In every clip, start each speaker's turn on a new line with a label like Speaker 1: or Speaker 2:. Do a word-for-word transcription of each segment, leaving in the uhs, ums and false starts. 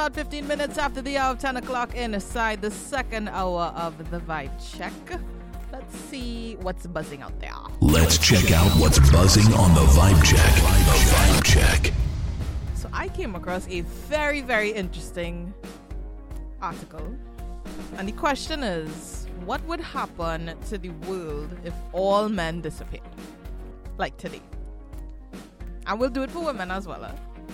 Speaker 1: about fifteen minutes after the hour of ten o'clock inside the second hour of the Vibe Check. Let's see what's buzzing out there.
Speaker 2: Let's check out what's buzzing on the Vibe Check. The Vibe Check.
Speaker 1: So I came across a very, very interesting article. And the question is, what would happen to the world if all men disappeared? Like today. And we'll do it for women as well. Huh?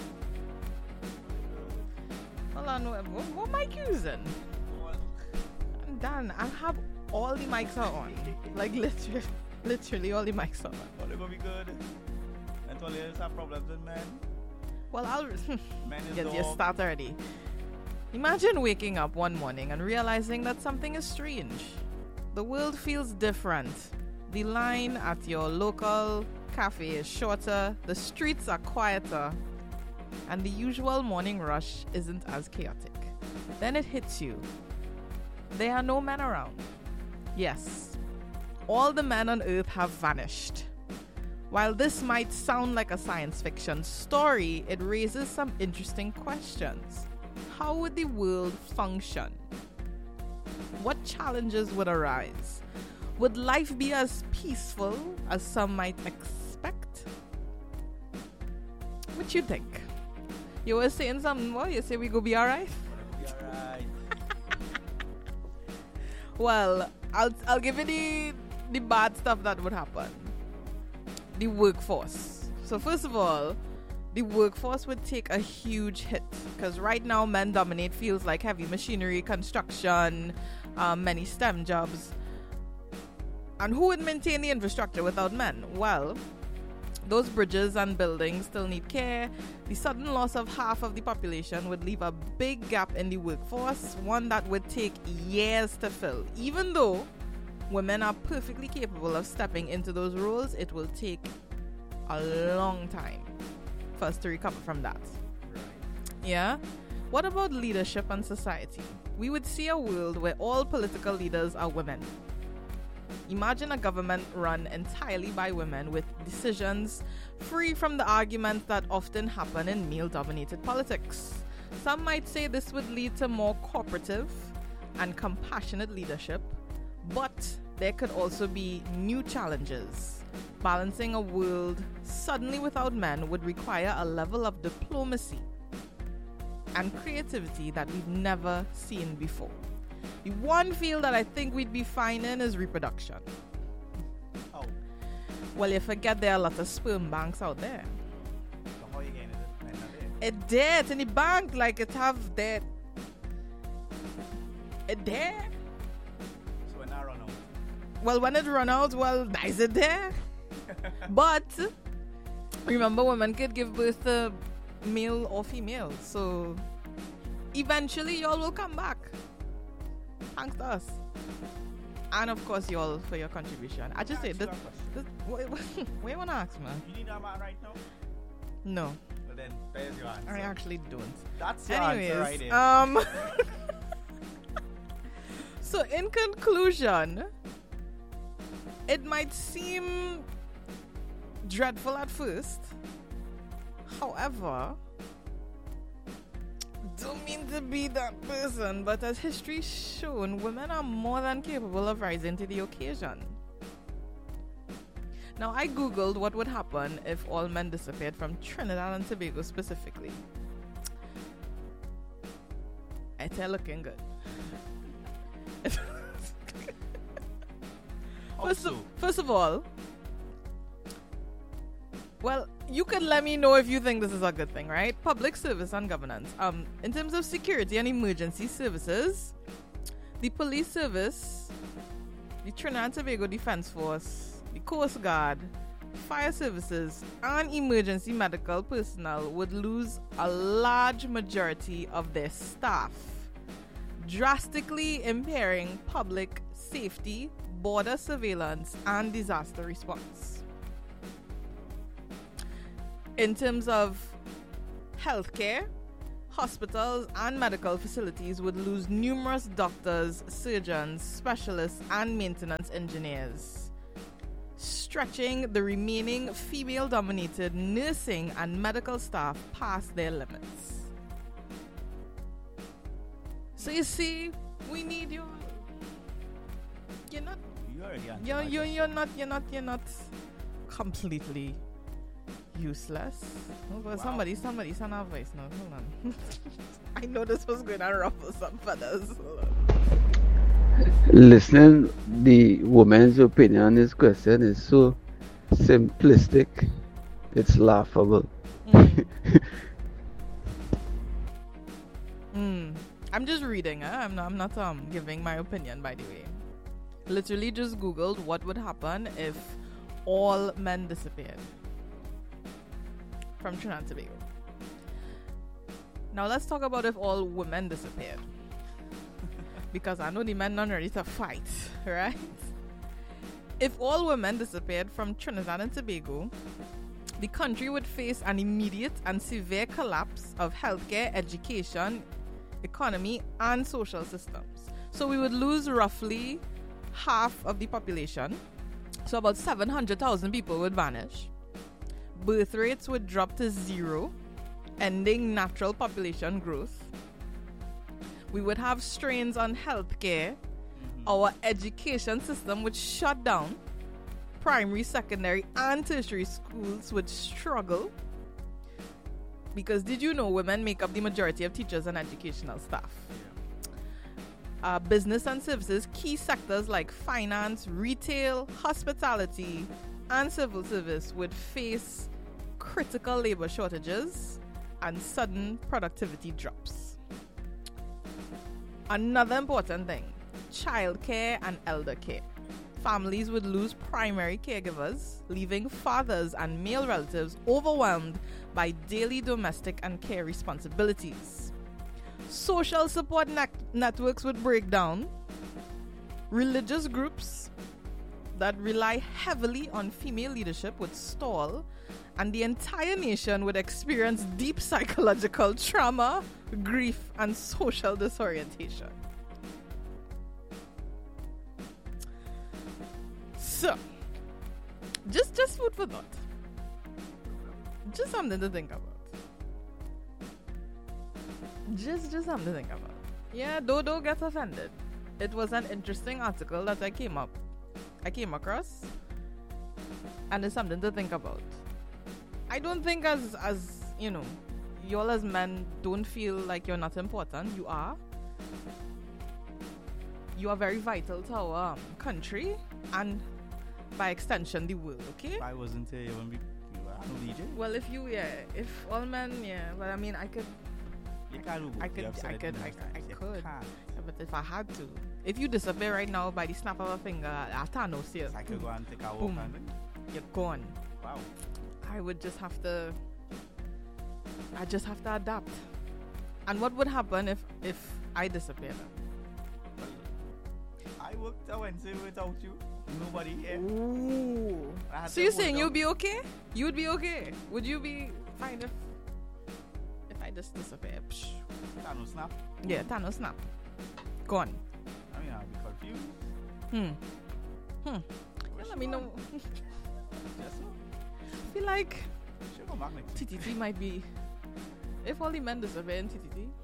Speaker 1: Hold on, what, what mic you using? I'm done. I have all the mics are on. Like literally, literally all the mics are on.
Speaker 3: Oh, they're gonna be good. Until you have problems with men.
Speaker 1: Well, I'll
Speaker 3: Men is
Speaker 1: get
Speaker 3: dog.
Speaker 1: you start already. Imagine waking up one morning and realizing that something is strange. The world feels different. The line at your local cafe is shorter, the streets are quieter, and the usual morning rush isn't as chaotic. Then it hits you. There are no men around. Yes, all the men on Earth have vanished. While this might sound like a science fiction story, it raises some interesting questions. How would the world function? What challenges would arise? Would life be as peaceful as some might expect? What you think? You were saying something more? You say we go be alright?
Speaker 3: Be alright.
Speaker 1: Well, I'll I'll give you the the bad stuff that would happen. The workforce. So first of all, the workforce would take a huge hit because right now men dominate fields like heavy machinery, construction, um, many STEM jobs. And who would maintain the infrastructure without men? Well, those bridges and buildings still need care. The sudden loss of half of the population would leave a big gap in the workforce, one that would take years to fill. Even though women are perfectly capable of stepping into those roles, it will take a long time for us to recover from that.
Speaker 3: Right.
Speaker 1: Yeah? What about leadership and society? We would see a world where all political leaders are women. Imagine a government run entirely by women with decisions free from the arguments that often happen in male-dominated politics. Some might say this would lead to more cooperative and compassionate leadership, but there could also be new challenges. Balancing a world suddenly without men would require a level of diplomacy and creativity that we've never seen before. The one field that I think we'd be fine in is reproduction.
Speaker 3: Oh,
Speaker 1: Well, you forget there are a lot of sperm banks out there.
Speaker 3: so how you getting it? Men are there.
Speaker 1: It there, it's in the bank, like it have there. It there.
Speaker 3: So when I run out.
Speaker 1: Well, when it run out, well, is it there? But remember, women could give birth to male or female, so eventually y'all will come back. Thanks to us. And of course, y'all for your contribution. I just say
Speaker 3: Ask
Speaker 1: that.
Speaker 3: you a question.
Speaker 1: that what, what, what you wanna ask, man?
Speaker 3: You need a man right now?
Speaker 1: No,
Speaker 3: Well then, there's your answer.
Speaker 1: I actually don't.
Speaker 3: That's your answer right
Speaker 1: Anyways,
Speaker 3: there.
Speaker 1: um, so in conclusion, it might seem dreadful at first. However, don't mean to be that person, but as history's shown, women are more than capable of rising to the occasion. Now, I googled what would happen if all men disappeared from Trinidad and Tobago specifically. It's looking good.
Speaker 3: How
Speaker 1: First
Speaker 3: so?
Speaker 1: of, first of all, well, you can let me know if you think this is a good thing, right? Public service and governance. Um, in terms of security and emergency services, the police service, the Trinidad and Tobago Defense Force, the Coast Guard, fire services, and emergency medical personnel would lose a large majority of their staff, drastically impairing public safety, border surveillance, and disaster response. In terms of healthcare, hospitals and medical facilities would lose numerous doctors, surgeons, specialists, and maintenance engineers, stretching the remaining female-dominated nursing and medical staff past their limits. So you see, we need you. You're not.
Speaker 3: You already answered
Speaker 1: You're
Speaker 3: my
Speaker 1: you're,
Speaker 3: question.
Speaker 1: you're not. You're not. You're not completely useless. Oh, but
Speaker 3: Wow.
Speaker 1: somebody, somebody, send our voice now. Hold on. I know this was going to ruffle some feathers. Hold on.
Speaker 4: Listening, the woman's opinion on this question is so simplistic, it's laughable.
Speaker 1: Mm. Mm. I'm just reading. Huh? I'm not. I'm not um giving my opinion. By the way, literally just googled what would happen if all men disappeared from Trinidad and Tobago. Now let's talk about if all women disappeared, because I know the men not ready to fight, right? If all women disappeared from Trinidad and Tobago, the country would face an immediate and severe collapse of healthcare, education, economy, and social systems. So we would lose roughly half of the population. So about seven hundred thousand people would vanish. Birth rates would drop to zero, ending natural population growth. We would have strains on healthcare. Our education system would shut down. Primary, secondary, and tertiary schools would struggle. Because did you know women make up the majority of teachers and educational staff? Uh, business and services, key sectors like finance, retail, hospitality, and civil service would face critical labor shortages and sudden productivity drops. Another important thing, childcare and elder care. Families would lose primary caregivers, leaving fathers and male relatives overwhelmed by daily domestic and care responsibilities. Social support net- networks would break down. Religious groups that rely heavily on female leadership would stall, and the entire nation would experience deep psychological trauma, grief, and social disorientation. So, just just food for thought. Just something to think about. Just just something to think about. Yeah, don't, don't get offended. It was an interesting article that I came up I came across, and it's something to think about. I don't think as as you know, y'all as men don't feel like you're not important. You are. You are very vital to our um, country and by extension the world, okay?
Speaker 3: If I wasn't here, you wouldn't be. You are no D J.
Speaker 1: Well, if you, yeah, if all men, yeah, well, I mean, I could,
Speaker 3: You can't do both.
Speaker 1: I
Speaker 3: You
Speaker 1: could,
Speaker 3: have said
Speaker 1: I
Speaker 3: it
Speaker 1: could, I,
Speaker 3: numerous
Speaker 1: I
Speaker 3: times. You
Speaker 1: could,
Speaker 3: can't.
Speaker 1: yeah, but if I had to, if you disappear right now by the snap of a finger, I Thanos here,
Speaker 3: I could go and take a walk
Speaker 1: Boom.
Speaker 3: and
Speaker 1: you're gone.
Speaker 3: wow.
Speaker 1: I would just have to, I just have to adapt. And what would happen if, if I disappeared?
Speaker 3: I worked a Wednesday without you. Nobody here.
Speaker 1: Ooh.
Speaker 3: I had
Speaker 1: So
Speaker 3: to
Speaker 1: you're
Speaker 3: hold
Speaker 1: saying
Speaker 3: down.
Speaker 1: you'd be okay? You'd be okay? Would you be fine if if I just disappear? Psh.
Speaker 3: Thanos snap.
Speaker 1: Yeah, Thanos snap. Gone.
Speaker 3: I mean, I'll be confused.
Speaker 1: Hmm. Hmm.
Speaker 3: Where's
Speaker 1: Let
Speaker 3: she
Speaker 1: me know.
Speaker 3: gone? Just so.
Speaker 1: I feel like
Speaker 3: She'll come back next
Speaker 1: T
Speaker 3: week.
Speaker 1: T T might be. If all the men disappear in T T T.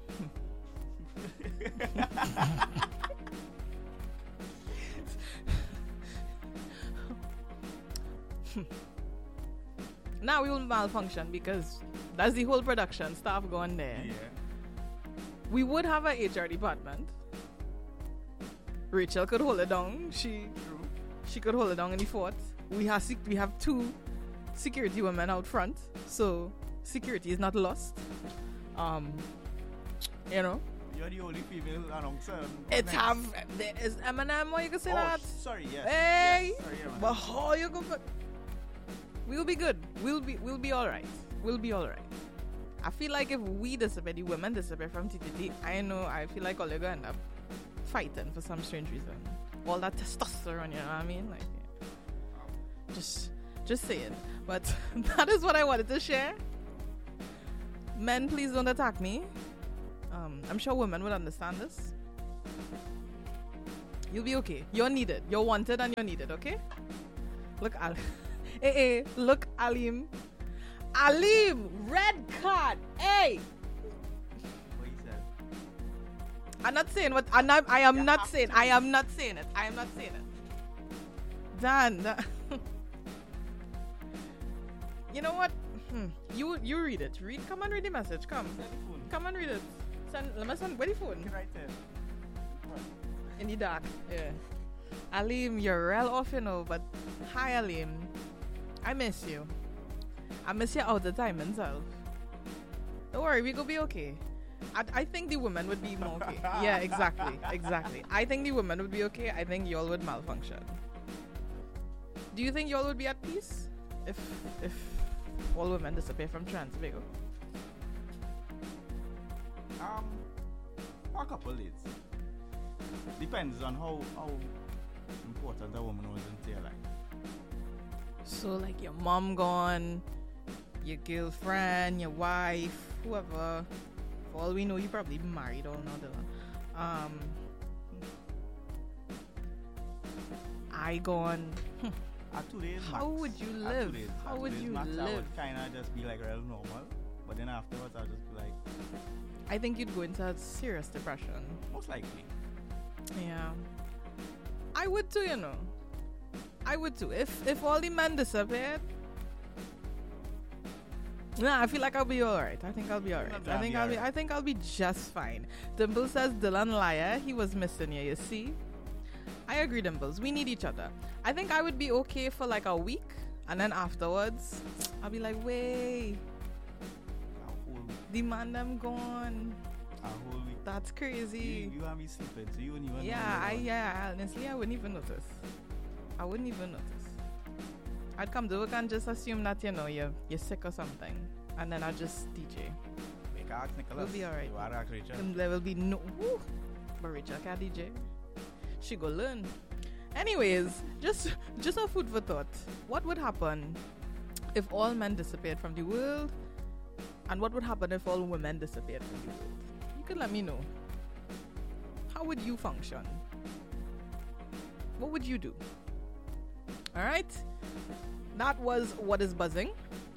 Speaker 1: Now we will malfunction because that's the whole production staff going there.
Speaker 3: Yeah.
Speaker 1: We would have a H R department. Rachel could hold it down. She
Speaker 3: True.
Speaker 1: she could hold it down in the fort. We have sec- we have two security women out front, so security is not lost. Um, you know,
Speaker 3: You're the only female announcer.
Speaker 1: it
Speaker 3: Next.
Speaker 1: have there is Eminem. Or you can say
Speaker 3: Oh,
Speaker 1: that.
Speaker 3: sorry. Yes.
Speaker 1: Hey,
Speaker 3: Yes, sorry, yeah, man.
Speaker 1: but how you go? We'll be good. We'll be we'll be all right. We'll be all right. I feel like if we disappear, the women disappear from T T T, I know I feel like all you're gonna end up fighting for some strange reason. All that testosterone, you know what I mean? Like, yeah. just just saying. But that is what I wanted to share. Men, please don't attack me. Um, I'm sure women would understand this. You'll be okay. You're needed. You're wanted and you're needed, okay? Look, Al. hey, hey, look, Alim. Alim! Red card! Hey!
Speaker 3: What he said.
Speaker 1: I'm not saying what. I'm not, I am
Speaker 3: You
Speaker 1: not
Speaker 3: have
Speaker 1: saying.
Speaker 3: to.
Speaker 1: I am not saying it. I am not saying it. Dan. Dan. You know what? Hmm. You you read it. Read. Come and read the message. Come.
Speaker 3: Send the phone.
Speaker 1: Come and read it. Send. Let me send. Where the phone?
Speaker 3: Right there.
Speaker 1: In the dark. Yeah. Alim, you're real off, you know. But hi, Alim. I miss you. I miss you all the time himself. Don't worry, we gonna be okay. I, I think the woman would be more okay. Yeah, exactly, exactly. I think the woman would be okay. I think y'all would malfunction. Do you think y'all would be at peace if if all women disappear from Trinidad and Tobago?
Speaker 3: Um, a couple days. Depends on how how important a woman was into your life.
Speaker 1: So like your mom gone, your girlfriend, your wife, whoever. For all we know, you probably married or not. Um, I gone.
Speaker 3: At two days
Speaker 1: How
Speaker 3: max.
Speaker 1: would you
Speaker 3: At
Speaker 1: live?
Speaker 3: two days,
Speaker 1: How
Speaker 3: at
Speaker 1: would
Speaker 3: two days
Speaker 1: you
Speaker 3: max, I
Speaker 1: live?
Speaker 3: would kind of just be like real normal. But then afterwards, I'll just be like,
Speaker 1: I think you'd go into a serious depression.
Speaker 3: most likely.
Speaker 1: Yeah. I would too, you know. I would too. If if all the men disappeared, nah, I feel like I'll be alright. I think I'll be alright. I think I'll be I think I'll be just fine. Dimple says Dylan liar, he was missing you, you see? I agree, Dimples. We need each other. I think I would be okay for like a week, and then afterwards I'll be like, wait,
Speaker 3: A whole week.
Speaker 1: the man them gone.
Speaker 3: A whole week.
Speaker 1: That's crazy.
Speaker 3: You, you and me sleeping, so you wouldn't even
Speaker 1: Yeah,
Speaker 3: know
Speaker 1: I
Speaker 3: you're gone.
Speaker 1: yeah, honestly I wouldn't even notice. I wouldn't even notice. I'd come to work and just assume that, you know, you're you're sick or something. And then I'll just D J.
Speaker 3: Make ask Nicholas.
Speaker 1: We'll be alright.
Speaker 3: You are ask Rachel.
Speaker 1: Then there will be no woo, but Rachel can D J. She go learn. Anyways, just just a food for thought. What would happen if all men disappeared from the world? And what would happen if all women disappeared from the world? You could let me know. How would you function? What would you do? Alright? That was What is Buzzing.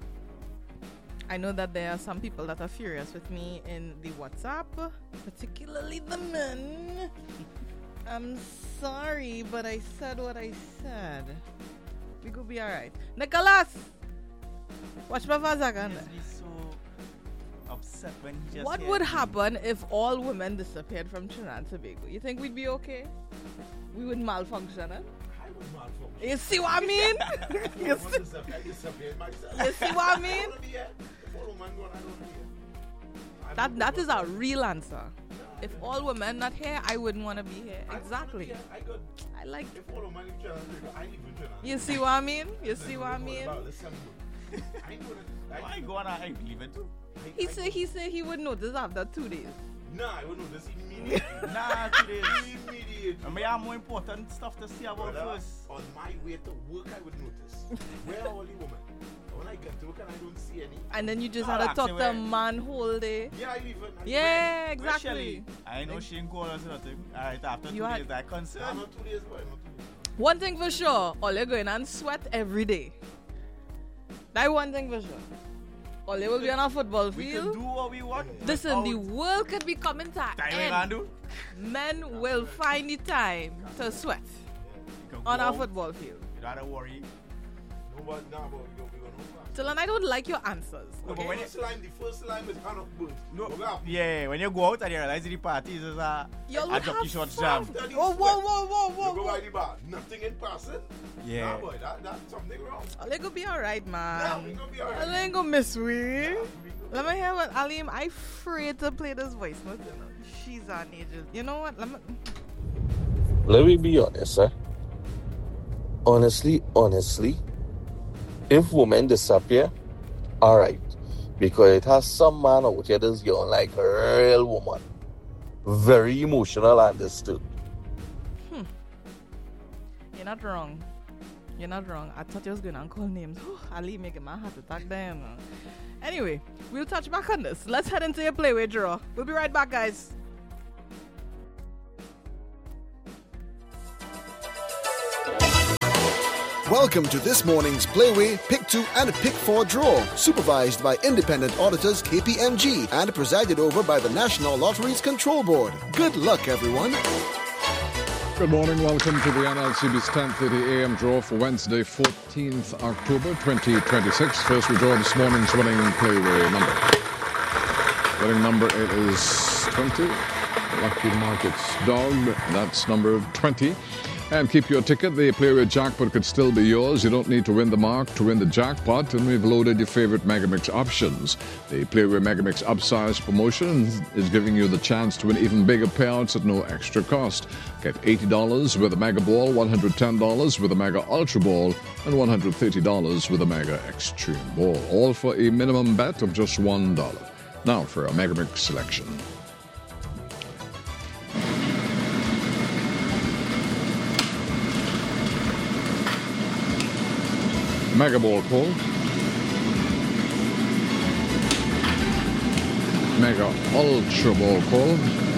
Speaker 1: I know that there are some people that are furious with me in the WhatsApp, particularly the men. I'm sorry, but I said what I said. We could be alright. Nicholas! Watch my father again.
Speaker 3: He'd be so upset when he just
Speaker 1: What
Speaker 3: hears
Speaker 1: would
Speaker 3: me.
Speaker 1: happen if all women disappeared from Trinidad and Tobago? You think we'd be okay? We would malfunction, eh?
Speaker 5: I was malfunction.
Speaker 1: You see what I mean? you,
Speaker 5: I
Speaker 1: see,
Speaker 5: disappeared, I disappeared myself.
Speaker 1: you see what I
Speaker 5: I
Speaker 1: mean?
Speaker 5: don't wanna be here. If all women gone, I don't wanna be here. I
Speaker 1: That
Speaker 5: don't
Speaker 1: that is a
Speaker 5: wanna-
Speaker 1: real answer.
Speaker 5: Nah,
Speaker 1: If
Speaker 5: I-
Speaker 1: all women not here, I wouldn't want to be here.
Speaker 5: I don't wanna be
Speaker 1: Exactly.
Speaker 5: here. I got,
Speaker 1: I like.
Speaker 5: if all women in Trinidad, I live in Trinidad.
Speaker 1: You see what I mean? You
Speaker 5: Listen,
Speaker 1: see what I
Speaker 5: listen,
Speaker 1: mean?
Speaker 5: about- listen, good. I know that- I-
Speaker 3: Why go on? I believe it too.
Speaker 5: I-
Speaker 1: He
Speaker 5: I-
Speaker 1: said he said he would notice after two days.
Speaker 5: Nah, I would know this immediately.
Speaker 3: Nah, today.
Speaker 5: Immediately.
Speaker 3: I mean, I have more important stuff to see about
Speaker 5: Brother,
Speaker 3: first.
Speaker 5: on my way to work, I would notice. Where are all the women? When I get to work and I don't see any.
Speaker 1: And then you just
Speaker 3: Oh,
Speaker 1: had to
Speaker 3: that's
Speaker 1: talk
Speaker 3: the
Speaker 1: to a
Speaker 3: way.
Speaker 1: man whole day.
Speaker 5: Yeah, I even. I
Speaker 1: Yeah,
Speaker 3: Where
Speaker 1: exactly.
Speaker 3: Shelly? I know she didn't call us nothing. Alright, after
Speaker 1: You
Speaker 3: two
Speaker 1: had-
Speaker 3: days, I
Speaker 5: Nah,
Speaker 3: concerned.
Speaker 5: not two days, boy. Not two days.
Speaker 1: One thing for sure, all you're going and sweat every day. That one thing for sure. All you will be on a football
Speaker 3: We can
Speaker 1: field.
Speaker 3: do what we want.
Speaker 1: Listen, the
Speaker 3: without
Speaker 1: world could be coming to an
Speaker 3: time we
Speaker 1: end.
Speaker 3: can do.
Speaker 1: Men will find the time to sweat
Speaker 3: You can
Speaker 1: on
Speaker 3: go
Speaker 1: a
Speaker 3: out.
Speaker 1: football field.
Speaker 3: You don't have to worry.
Speaker 5: No, but nah, but we go, we go no fast.
Speaker 1: Dylan, I don't like your answers.
Speaker 3: No, but
Speaker 5: Okay,
Speaker 3: when
Speaker 5: first line, the first line is hand of birds.
Speaker 3: No,
Speaker 5: What happened?
Speaker 3: yeah, when you go out and you realize the party is a,
Speaker 1: Y'all
Speaker 3: a
Speaker 1: would
Speaker 3: jockey
Speaker 1: have
Speaker 3: short
Speaker 1: fun.
Speaker 3: jam.
Speaker 5: After the
Speaker 1: Oh, whoa,
Speaker 5: sweat,
Speaker 1: whoa, whoa,
Speaker 5: You
Speaker 1: whoa,
Speaker 5: go
Speaker 1: whoa.
Speaker 5: by the bar, nothing in person.
Speaker 3: Yeah.
Speaker 5: Nah, boy, that, that's something wrong.
Speaker 1: All you gonna be alright,
Speaker 5: Nah, we
Speaker 1: man.
Speaker 5: gonna be
Speaker 1: All
Speaker 5: alright.
Speaker 1: ain't gonna miss we.
Speaker 5: Nah, we gonna-
Speaker 1: Let me hear what Alim. I afraid to play this voice note. You know. She's on ages. You know what? Let me.
Speaker 6: Let me be honest, eh? Honestly, honestly, if women disappear, alright. Because it has some man out here that's young like a real woman. Very emotional and disturbed.
Speaker 1: You're not wrong. You're not wrong. I thought you was going to call names. Ali making my heart attack there. man. Anyway, we'll touch back on this. Let's head into your playway draw. We'll be right back, guys.
Speaker 7: Welcome to this morning's Playway Pick two and Pick four draw, supervised by independent auditors K P M G and presided over by the National Lotteries Control Board. Good luck, everyone.
Speaker 8: Good morning. Welcome to the N L C B's ten thirty a m draw for Wednesday, fourteenth October twenty twenty-six. First, we draw this morning's winning Playway number. Winning number, it is twenty. Lucky Markets Dog, that's number twenty. And keep your ticket. The Playway jackpot could still be yours. You don't need to win the mark to win the jackpot, and we've loaded your favorite Megamix options. The Playway Megamix Upsize promotion is giving you the chance to win even bigger payouts at no extra cost. Get eighty dollars with a Mega Ball, one hundred ten dollars with a Mega Ultra Ball, and one hundred thirty dollars with a Mega Extreme Ball. All for a minimum bet of just one dollar. Now for a Megamix selection. Mega Ball call. Mega Ultra Ball call.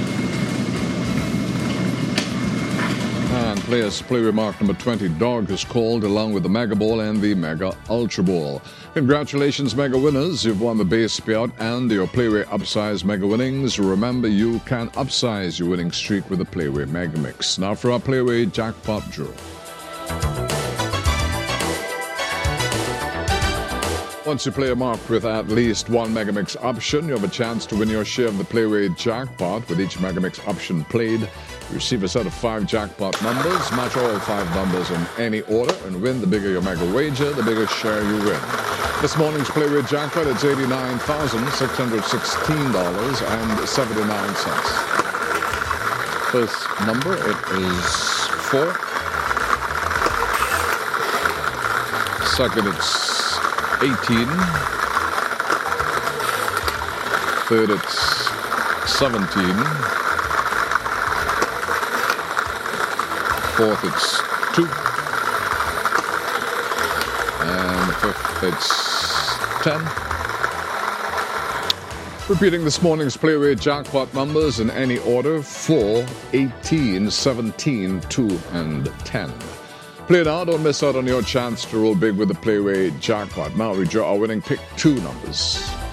Speaker 8: And players Playway mark number twenty, Dog, is called along with the Mega Ball and the Mega Ultra Ball. Congratulations, Mega winners. You've won the base payout and your Playway Upsize Mega winnings. Remember, you can upsize your winning streak with the Playway Mega Mix. Now for our Playway jackpot draw. Once you play a mark with at least one Megamix option, you have a chance to win your share of the Playway jackpot. With each Megamix option played, you receive a set of five jackpot numbers, match all five numbers in any order, and win. The bigger your Mega wager, the bigger share you win. This morning's Playway jackpot, it's eighty-nine thousand six hundred sixteen dollars and seventy-nine cents. First number, it is four. Second, it's eighteen. Third, it's seventeen. Fourth, it's two. And fifth, it's ten. Repeating this morning's Playway jackpot numbers in any order: four, eighteen, seventeen, two, and ten. Play now, don't miss out on your chance to roll big with the Playway jackpot. Now we draw our winning pick two numbers.